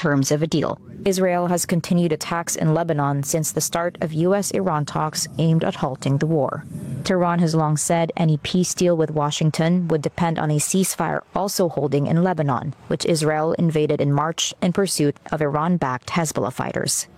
terms of a deal. Israel has continued attacks in Lebanon since the start of U.S.-Iran talks aimed at halting the war. Tehran has long said any peace deal with Washington would depend on a ceasefire also holding in Lebanon, which Israel invaded in March in pursuit of Iran-backed Hezbollah fighters.